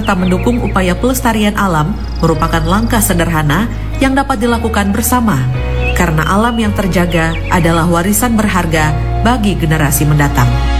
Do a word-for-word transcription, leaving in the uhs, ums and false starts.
serta mendukung upaya pelestarian alam merupakan langkah sederhana yang dapat dilakukan bersama, karena alam yang terjaga adalah warisan berharga bagi generasi mendatang.